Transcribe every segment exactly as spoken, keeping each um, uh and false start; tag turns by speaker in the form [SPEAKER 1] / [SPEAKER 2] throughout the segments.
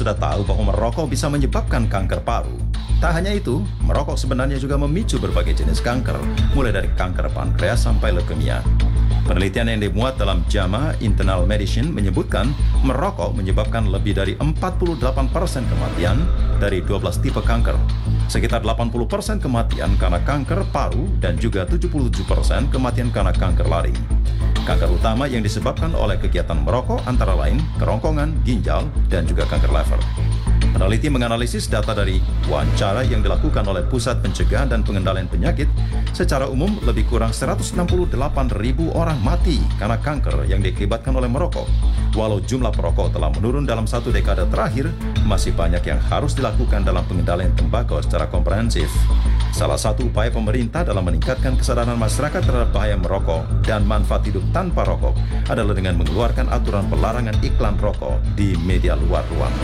[SPEAKER 1] sudah tahu bahwa merokok bisa menyebabkan kanker paru. Tak hanya itu, merokok sebenarnya juga memicu berbagai jenis kanker, mulai dari kanker pankreas sampai leukemia. Penelitian yang dimuat dalam JAMA Internal Medicine menyebutkan merokok menyebabkan lebih dari empat puluh delapan persen kematian dari dua belas tipe kanker. Sekitar delapan puluh persen kematian karena kanker paru dan juga tujuh puluh tujuh persen kematian karena kanker laring. Kanker utama yang disebabkan oleh kegiatan merokok antara lain kerongkongan, ginjal, dan juga kanker lever. Peneliti menganalisis data dari wawancara yang dilakukan oleh Pusat Pencegahan dan Pengendalian Penyakit. Secara umum, lebih kurang seratus enam puluh delapan ribu orang mati karena kanker yang diakibatkan oleh merokok. Walau jumlah perokok telah menurun dalam satu dekade terakhir, masih banyak yang harus dilakukan dalam pengendalian tembakau secara komprehensif. Salah satu upaya pemerintah dalam meningkatkan kesadaran masyarakat terhadap bahaya merokok dan manfaat hidup tanpa rokok adalah dengan mengeluarkan aturan pelarangan iklan rokok di media luar ruang.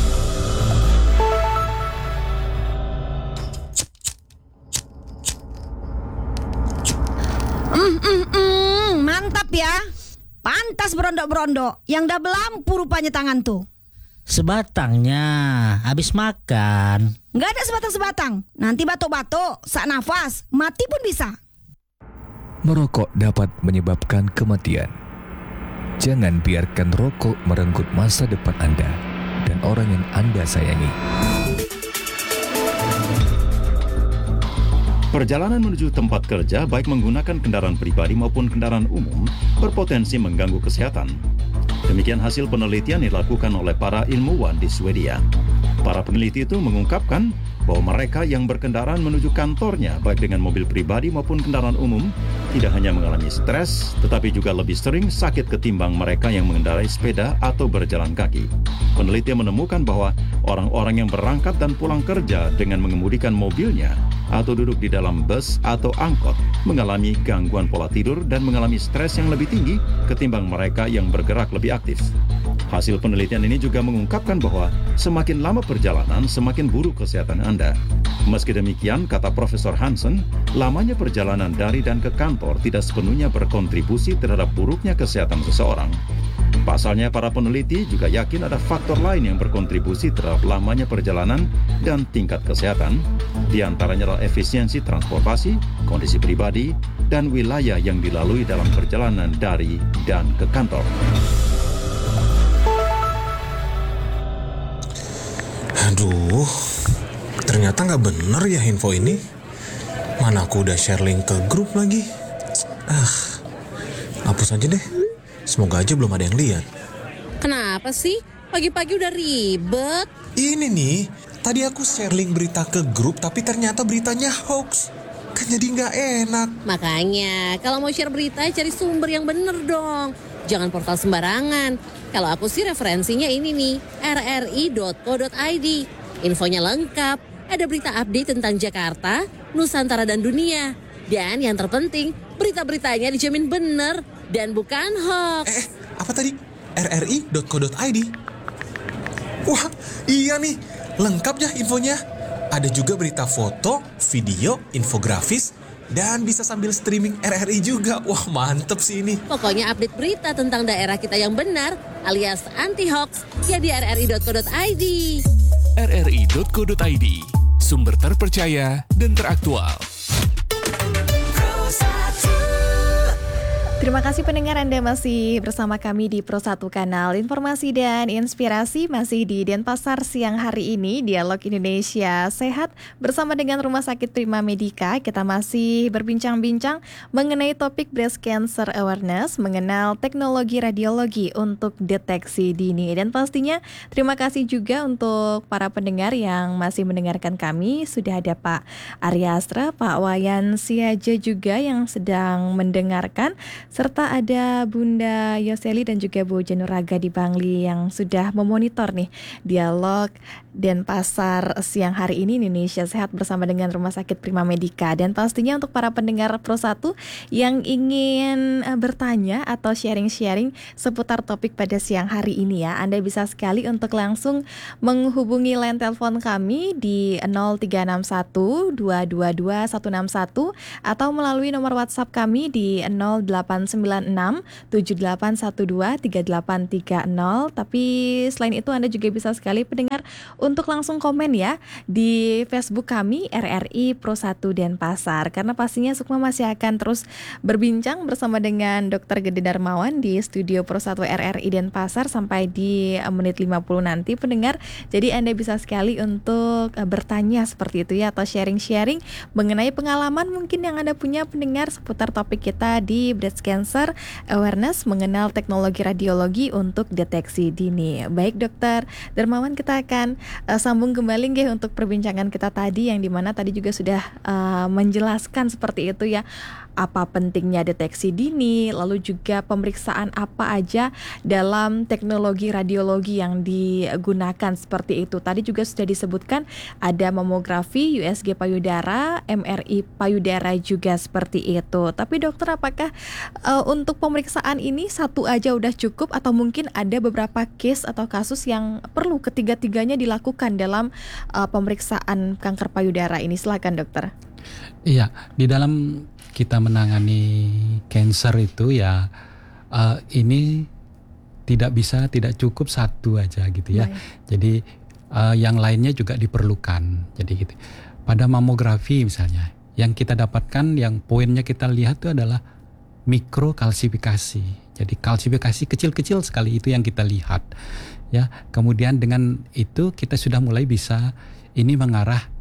[SPEAKER 2] Mm, mm, mm, mantap ya. Pantas berondok-berondok. Yang dah belampu rupanya tangan tuh.
[SPEAKER 3] Sebatangnya habis makan.
[SPEAKER 2] Nggak ada sebatang-sebatang. Nanti batuk-batuk, sak nafas, mati pun bisa.
[SPEAKER 4] Merokok dapat menyebabkan kematian. Jangan biarkan rokok merenggut masa depan Anda dan orang yang Anda sayangi.
[SPEAKER 1] Perjalanan menuju tempat kerja, baik menggunakan kendaraan pribadi maupun kendaraan umum, berpotensi mengganggu kesehatan. Demikian hasil penelitian dilakukan oleh para ilmuwan di Swedia. Para peneliti itu mengungkapkan bahwa mereka yang berkendaraan menuju kantornya, baik dengan mobil pribadi maupun kendaraan umum, tidak hanya mengalami stres, tetapi juga lebih sering sakit ketimbang mereka yang mengendarai sepeda atau berjalan kaki. Peneliti menemukan bahwa orang-orang yang berangkat dan pulang kerja dengan mengemudikan mobilnya atau duduk di dalam bus atau angkot mengalami gangguan pola tidur dan mengalami stres yang lebih tinggi ketimbang mereka yang bergerak lebih aktif. Hasil penelitian ini juga mengungkapkan bahwa semakin lama perjalanan, semakin buruk kesehatan Anda. Meski demikian, kata Profesor Hansen, lamanya perjalanan dari dan ke kantor tidak sepenuhnya berkontribusi terhadap buruknya kesehatan seseorang. Pasalnya, para peneliti juga yakin ada faktor lain yang berkontribusi terhadap lamanya perjalanan dan tingkat kesehatan, di antaranya adalah efisiensi transportasi, kondisi pribadi, dan wilayah yang dilalui dalam perjalanan dari dan ke kantor.
[SPEAKER 5] Aduh, ternyata nggak bener ya info ini. Mana aku udah share link ke grup lagi. Ah, hapus aja deh. Semoga aja belum ada yang lihat.
[SPEAKER 6] Kenapa sih? Pagi-pagi udah ribet.
[SPEAKER 5] Ini nih, tadi aku share link berita ke grup tapi ternyata beritanya hoax. Kan jadi nggak enak.
[SPEAKER 6] Makanya, kalau mau share berita cari sumber yang bener dong. Jangan portal sembarangan. Kalau aku sih referensinya ini nih, r r i dot co dot i d. Infonya lengkap, ada berita update tentang Jakarta, Nusantara dan dunia. Dan yang terpenting, berita-beritanya dijamin bener dan bukan hoax.
[SPEAKER 5] Eh, apa tadi? r r i dot co dot i d. Wah, iya nih, lengkap ya infonya. Ada juga berita foto, video, infografis, dan bisa sambil streaming R R I juga. Wah, mantep sih ini.
[SPEAKER 6] Pokoknya update berita tentang daerah kita yang benar alias anti-hoax ya di r r i dot co dot i d.
[SPEAKER 4] r r i dot co dot i d, sumber terpercaya dan teraktual.
[SPEAKER 7] Terima kasih pendengar, Anda masih bersama kami di Pro satu Kanal Informasi dan Inspirasi, masih di Denpasar siang hari ini, Dialog Indonesia Sehat bersama dengan Rumah Sakit Prima Medika. Kita masih berbincang-bincang mengenai topik Breast Cancer Awareness, mengenal teknologi radiologi untuk deteksi dini. Dan pastinya terima kasih juga untuk para pendengar yang masih mendengarkan kami. Sudah ada Pak Arya Astra, Pak Wayan Siaja juga yang sedang mendengarkan, serta ada Bunda Yoseli dan juga Bu Januraga di Bangli yang sudah memonitor nih Dialog Denpasar siang hari ini Indonesia Sehat bersama dengan Rumah Sakit Prima Medika. Dan pastinya untuk para pendengar Pro satu yang ingin uh, bertanya atau sharing-sharing seputar topik pada siang hari ini ya, Anda bisa sekali untuk langsung menghubungi line telepon kami di nol tiga enam satu dua dua dua satu enam satu atau melalui nomor WhatsApp kami di nol delapan delapan sembilan enam tujuh delapan satu dua tiga delapan tiga nol. Tapi selain itu Anda juga bisa sekali pendengar untuk langsung komen ya di Facebook kami R R I Pro satu Denpasar, karena pastinya Sukma masih akan terus berbincang bersama dengan Dokter Gede Darmawan di studio Pro satu R R I Denpasar sampai di menit lima puluh nanti pendengar. Jadi Anda bisa sekali untuk uh, bertanya seperti itu ya, atau sharing-sharing mengenai pengalaman mungkin yang Anda punya pendengar seputar topik kita di Breast Cancer Awareness, mengenal teknologi radiologi untuk deteksi dini. Baik Dokter Darmawan, kita akan uh, sambung kembali nggih untuk perbincangan kita tadi, yang dimana tadi juga sudah uh, menjelaskan seperti itu ya, apa pentingnya deteksi dini, lalu juga pemeriksaan apa aja dalam teknologi radiologi yang digunakan seperti itu. Tadi juga sudah disebutkan ada mamografi, U S G payudara, M R I payudara juga seperti itu. Tapi dokter, apakah uh, untuk pemeriksaan ini satu aja udah cukup atau mungkin ada beberapa case atau kasus yang perlu ketiga-tiganya dilakukan dalam uh, pemeriksaan kanker payudara ini? Silakan dokter.
[SPEAKER 8] Iya, di dalam kita menangani cancer itu ya uh, ini tidak bisa, tidak cukup satu aja gitu ya. Baik. Jadi uh, yang lainnya juga diperlukan. Jadi gitu. Pada mamografi misalnya, yang kita dapatkan, yang poinnya kita lihat itu adalah mikrokalsifikasi. Jadi kalsifikasi kecil-kecil sekali itu yang kita lihat. Ya, kemudian dengan itu kita sudah mulai bisa ini mengarah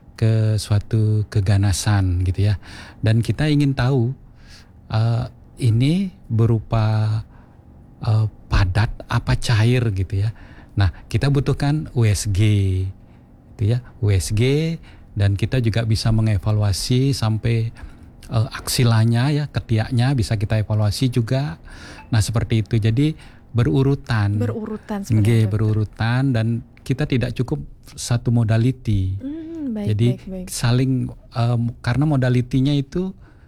[SPEAKER 8] ke suatu keganasan gitu ya, dan kita ingin tahu uh, ini berupa uh, padat apa cair gitu ya. Nah, kita butuhkan U S G gitu ya, U S G, dan kita juga bisa mengevaluasi sampai uh, aksilanya ya, ketiaknya bisa kita evaluasi juga. Nah, seperti itu. Jadi berurutan.
[SPEAKER 7] Berurutan
[SPEAKER 8] sebenarnya. Nggih, berurutan, dan kita tidak cukup satu modality. Hmm. Baik, Jadi baik, baik. saling um, karena modalitinya itu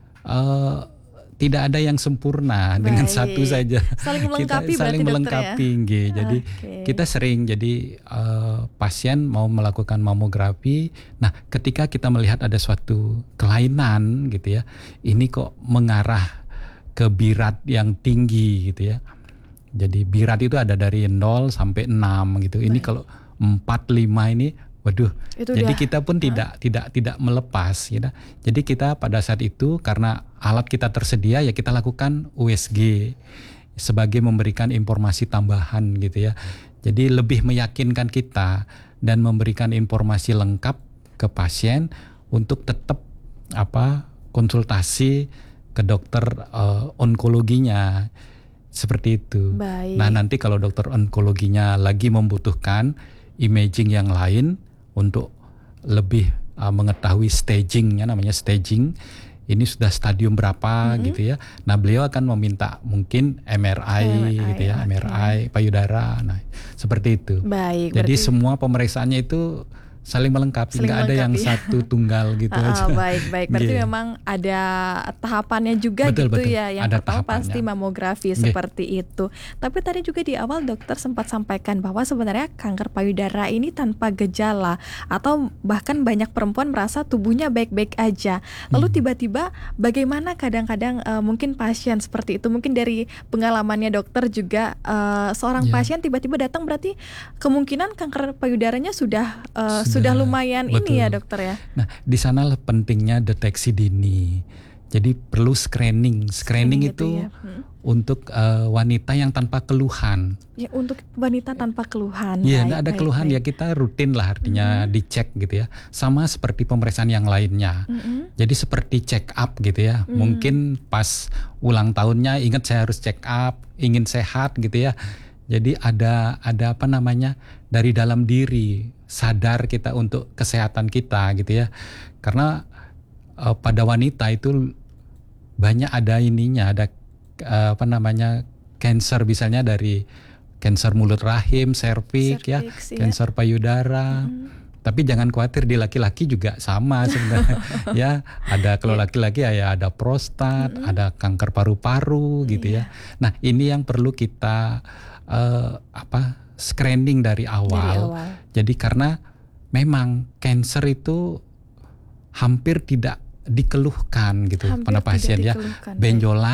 [SPEAKER 8] uh, tidak ada yang sempurna. Baik. Dengan satu saja.
[SPEAKER 7] Saling melengkapi,
[SPEAKER 8] kita saling melengkapi, ya? Jadi okay. kita sering jadi uh, pasien mau melakukan mamografi. Nah, ketika kita melihat ada suatu kelainan gitu ya, ini kok mengarah ke birat yang tinggi gitu ya. Jadi birat itu ada dari nol sampai enam gitu. Baik. Ini kalau empat lima ini, waduh, itu jadi dia. Kita pun tidak huh? tidak tidak melepas, gitu. Jadi kita pada saat itu karena alat kita tersedia ya kita lakukan U S G sebagai memberikan informasi tambahan gitu ya. Jadi lebih meyakinkan kita dan memberikan informasi lengkap ke pasien untuk tetap apa konsultasi ke dokter uh, onkologinya seperti itu. Baik. Nah, nanti kalau dokter onkologinya lagi membutuhkan imaging yang lain untuk lebih uh, mengetahui stagingnya, namanya staging, ini sudah stadium berapa mm-hmm. gitu ya. Nah, beliau akan meminta mungkin M R I, M R I gitu ya, okay. M R I payudara. Nah, seperti itu. Baik. Jadi berarti semua pemeriksaannya itu saling melengkapi, nggak ada yang satu tunggal gitu
[SPEAKER 7] uh,
[SPEAKER 8] aja.
[SPEAKER 7] Baik, baik. Berarti yeah. memang ada tahapannya juga
[SPEAKER 8] betul,
[SPEAKER 7] gitu
[SPEAKER 8] betul.
[SPEAKER 7] ya. Yang
[SPEAKER 8] ada
[SPEAKER 7] pertama pasti mamografi yeah. seperti itu. Tapi tadi juga di awal dokter sempat sampaikan bahwa sebenarnya kanker payudara ini tanpa gejala, atau bahkan banyak perempuan merasa tubuhnya baik-baik aja. Lalu hmm. tiba-tiba bagaimana kadang-kadang uh, mungkin pasien seperti itu, mungkin dari pengalamannya dokter juga uh, seorang yeah. pasien tiba-tiba datang, berarti kemungkinan kanker payudaranya sudah uh, sudah lumayan betul. Ini ya dokter ya.
[SPEAKER 8] Nah, di sanalah pentingnya deteksi dini. Jadi perlu screening. Screening itu ya. hmm. untuk uh, wanita yang tanpa keluhan.
[SPEAKER 7] Ya, untuk wanita tanpa keluhan.
[SPEAKER 8] Iya, nggak ada baik, keluhan baik. Ya kita rutin lah artinya hmm. dicek gitu ya. Sama seperti pemeriksaan yang lainnya. Hmm. Jadi seperti check up gitu ya. Hmm. Mungkin pas ulang tahunnya ingat saya harus check up, ingin sehat gitu ya. Jadi ada ada apa namanya dari dalam diri, sadar kita untuk kesehatan kita gitu ya. Karena uh, pada wanita itu banyak ada ininya, ada uh, apa namanya cancer, misalnya dari cancer mulut rahim, serviks ya, ya, cancer payudara. Hmm. Tapi jangan khawatir, di laki-laki juga sama sebenarnya. Ya, ada kalau laki-laki ya ada prostat, mm-hmm. ada kanker paru-paru gitu yeah. ya. Nah, ini yang perlu kita uh, apa screening dari awal. dari awal. Jadi karena memang cancer itu hampir tidak dikeluhkan gitu hampir pada pasien ya. Benjolan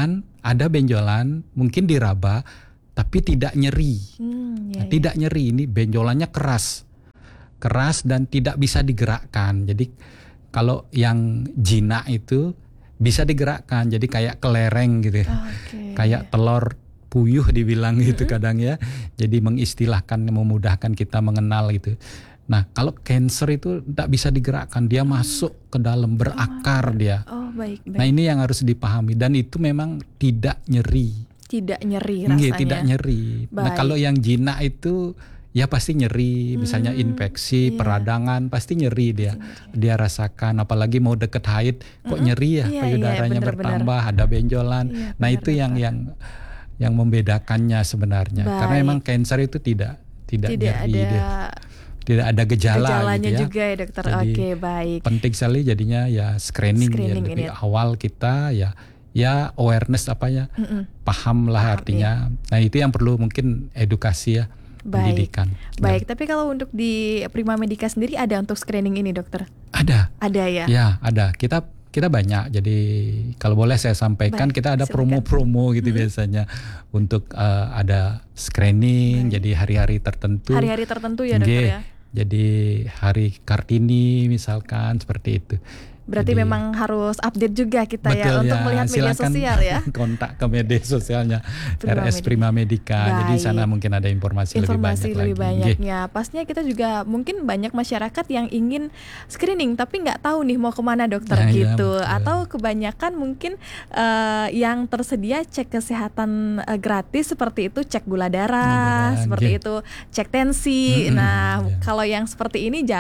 [SPEAKER 8] ada benjolan mungkin diraba tapi tidak nyeri.
[SPEAKER 7] Hmm,
[SPEAKER 8] Nah,
[SPEAKER 7] ya, ya.
[SPEAKER 8] tidak nyeri, ini benjolannya keras. Keras dan tidak bisa digerakkan. Jadi kalau yang jinak itu bisa digerakkan. Jadi kayak kelereng gitu ya.
[SPEAKER 7] Oke.
[SPEAKER 8] Kayak telur puyuh dibilang gitu kadang ya. Jadi mengistilahkan, memudahkan kita mengenal gitu. Nah, kalau cancer itu tidak bisa digerakkan, dia masuk ke dalam, berakar dia.
[SPEAKER 7] Oh, baik, baik.
[SPEAKER 8] Nah, ini yang harus dipahami dan itu memang tidak nyeri.
[SPEAKER 7] Tidak nyeri
[SPEAKER 8] Nggih,
[SPEAKER 7] rasanya.
[SPEAKER 8] tidak nyeri. Nah,
[SPEAKER 7] Baik.
[SPEAKER 8] kalau yang jinak itu ya pasti nyeri, misalnya
[SPEAKER 7] Hmm,
[SPEAKER 8] infeksi,
[SPEAKER 7] iya.
[SPEAKER 8] peradangan pasti nyeri dia. Dia rasakan, apalagi mau deket haid kok nyeri ya,
[SPEAKER 7] Iya,
[SPEAKER 8] payudaranya
[SPEAKER 7] iya, benar-benar.
[SPEAKER 8] bertambah, ada benjolan.
[SPEAKER 7] Iya,
[SPEAKER 8] Nah, itu yang
[SPEAKER 7] benar,
[SPEAKER 8] yang yang membedakannya sebenarnya. Karena
[SPEAKER 7] Baik.
[SPEAKER 8] memang cancer itu tidak tidak,
[SPEAKER 7] Tidak
[SPEAKER 8] nyeri
[SPEAKER 7] ada
[SPEAKER 8] dia. Tidak ada gejala
[SPEAKER 7] gejalanya
[SPEAKER 8] gitu ya.
[SPEAKER 7] juga ya dokter.
[SPEAKER 8] Jadi,
[SPEAKER 7] Oke, baik.
[SPEAKER 8] penting sekali jadinya ya screening,
[SPEAKER 7] Screening
[SPEAKER 8] ya lebih
[SPEAKER 7] ini.
[SPEAKER 8] awal kita ya ya awareness apa ya,
[SPEAKER 7] Mm-mm.
[SPEAKER 8] paham lah
[SPEAKER 7] Paham,
[SPEAKER 8] artinya. Nah, itu yang perlu mungkin edukasi ya,
[SPEAKER 7] Baik.
[SPEAKER 8] pendidikan.
[SPEAKER 7] Baik, tapi kalau untuk di Prima Medica sendiri ada untuk screening ini dokter?
[SPEAKER 8] Ada.
[SPEAKER 7] Ada ya?
[SPEAKER 8] Ya, ada. Kita kita banyak. Jadi kalau boleh saya sampaikan,
[SPEAKER 7] Baik,
[SPEAKER 8] kita ada
[SPEAKER 7] silakan.
[SPEAKER 8] promo-promo gitu biasanya untuk eh, ada screening. Jadi hari-hari tertentu.
[SPEAKER 7] Hari-hari tertentu ya dokter
[SPEAKER 8] Nggih.
[SPEAKER 7] ya?
[SPEAKER 8] Jadi hari Kartini misalkan seperti itu.
[SPEAKER 7] Berarti
[SPEAKER 8] Jadi-
[SPEAKER 7] memang harus update juga kita ya
[SPEAKER 8] Betul
[SPEAKER 7] untuk
[SPEAKER 8] ya,
[SPEAKER 7] melihat media
[SPEAKER 8] silakan
[SPEAKER 7] sosial ya.
[SPEAKER 8] kontak ke media sosialnya
[SPEAKER 7] Prima
[SPEAKER 8] R S Prima Medica. Jadi di
[SPEAKER 7] Baik.
[SPEAKER 8] sana mungkin ada informasi,
[SPEAKER 7] Informasi
[SPEAKER 8] lebih
[SPEAKER 7] lebih
[SPEAKER 8] banyak lagi. Nggih.
[SPEAKER 7] banyaknya. Pastinya kita juga mungkin banyak masyarakat yang ingin screening tapi nggak tahu nih mau kemana dokter
[SPEAKER 8] Nah, iya,
[SPEAKER 7] gitu.
[SPEAKER 8] betul.
[SPEAKER 7] Atau kebanyakan mungkin eh, yang tersedia cek kesehatan eh, gratis seperti itu, cek gula darah,
[SPEAKER 8] Gula darah,
[SPEAKER 7] seperti
[SPEAKER 8] nggih.
[SPEAKER 7] itu, cek tensi.
[SPEAKER 8] Mm-mm,
[SPEAKER 7] Nah,
[SPEAKER 8] iya.
[SPEAKER 7] kalau yang seperti ini